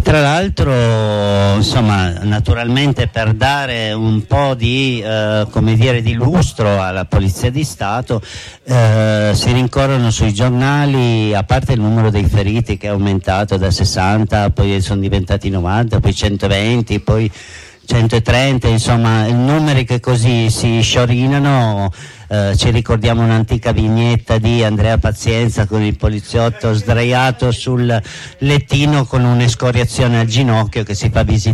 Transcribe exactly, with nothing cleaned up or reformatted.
tra l'altro, insomma, naturalmente per dare un po' di, eh, come dire, di lustro alla Polizia di Stato, eh, si rincorrono sui giornali, a parte il numero dei feriti che è aumentato da sessanta, poi sono diventati novanta, poi centoventi, poi centotrenta, insomma, i numeri che così si sciorinano. Eh, ci ricordiamo un'antica vignetta di Andrea Pazienza con il poliziotto sdraiato sul lettino con un'escoriazione al ginocchio che si fa visitare